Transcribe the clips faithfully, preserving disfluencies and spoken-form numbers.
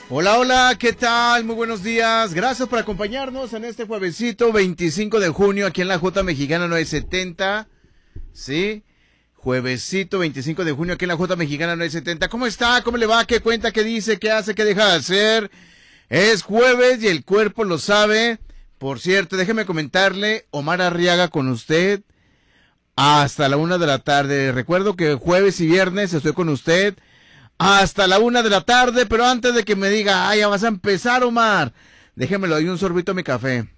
Hola, hola, ¿qué tal? Muy buenos días. Gracias por acompañarnos en este juevesito veinticinco de junio aquí en la J Mexicana novecientos setenta. ¿Sí? Juevesito veinticinco de junio aquí en la J Mexicana novecientos setenta. ¿Cómo está? ¿Cómo le va? ¿Qué cuenta? ¿Qué dice? ¿Qué hace? ¿Qué deja de hacer? Es jueves y el cuerpo lo sabe. Por cierto, déjeme comentarle, Omar Arriaga con usted hasta la una de la tarde. Recuerdo que jueves y viernes estoy con usted hasta la una de la tarde, pero antes de que me diga, ay, ya vas a empezar, Omar, déjeme le doy un sorbito a mi café.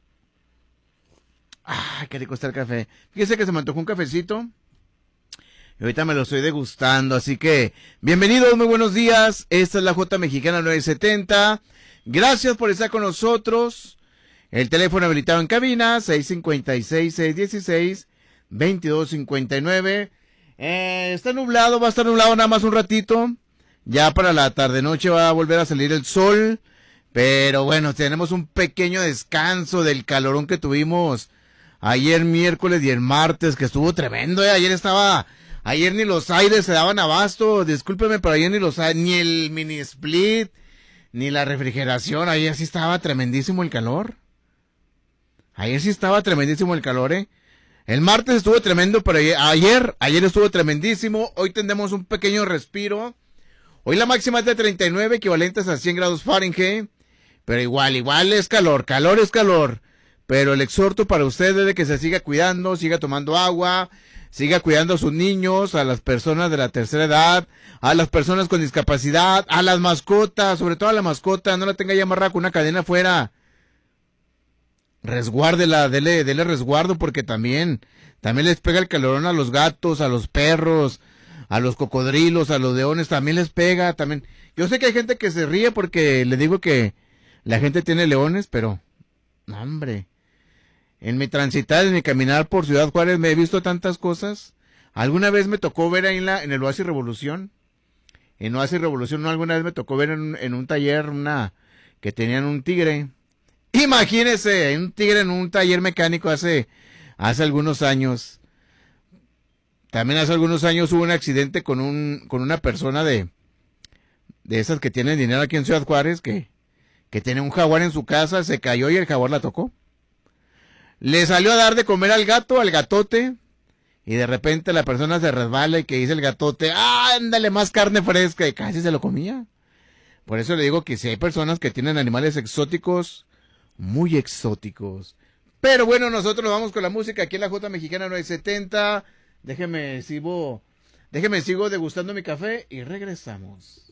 Ay, qué rico está el café. Fíjese que se me antojó un cafecito y ahorita me lo estoy degustando, así que bienvenidos, muy buenos días. Esta es la J Mexicana novecientos setenta. Gracias por estar con nosotros. El teléfono habilitado en cabina, seis cinco seis, seis uno seis, dos dos cinco nueve. Eh, está nublado, va a estar nublado nada más un ratito. Ya para la tarde-noche va a volver a salir el sol. Pero bueno, tenemos un pequeño descanso del calorón que tuvimos ayer miércoles y el martes, que estuvo tremendo, eh. Ayer estaba, ayer ni los aires se daban abasto. Discúlpeme, pero ayer ni los aires, ni el mini split, ni la refrigeración. Ayer sí estaba tremendísimo el calor. Ayer sí estaba tremendísimo el calor, eh. El martes estuvo tremendo, pero ayer, ayer estuvo tremendísimo. Hoy tendremos un pequeño respiro. Hoy la máxima es de treinta y nueve, equivalentes a cien grados Fahrenheit. Pero igual, igual es calor, calor es calor. Pero el exhorto para usted es de que se siga cuidando, siga tomando agua, siga cuidando a sus niños, a las personas de la tercera edad, a las personas con discapacidad, a las mascotas, sobre todo a la mascota, no la tenga ya amarrada con una cadena afuera. Resguárdela, dele, dele resguardo porque también, también les pega el calorón a los gatos, a los perros, a los cocodrilos, a los leones, también les pega, también. Yo sé que hay gente que se ríe porque le digo que la gente tiene leones, pero, no, hombre, en mi transitar, en mi caminar por Ciudad Juárez me he visto tantas cosas. Alguna vez me tocó ver ahí en, la, en el Oasis Revolución, en Oasis Revolución, no, alguna vez me tocó ver en, en un taller una que tenían un tigre. Imagínese, un tigre en un taller mecánico hace, hace algunos años. También hace algunos años hubo un accidente con un, con una persona de, de esas que tienen dinero aquí en Ciudad Juárez, que, que tiene un jaguar en su casa, se cayó y el jaguar la tocó. Le salió a dar de comer al gato, al gatote, y de repente la persona se resbala y que dice el gatote, ¡ah, ándale, más carne fresca! Y casi se lo comía. Por eso le digo que si hay personas que tienen animales exóticos, muy exóticos. Pero bueno, nosotros nos vamos con la música aquí en la J Mexicana novecientos setenta. Déjeme sigo, déjeme sigo degustando mi café y regresamos.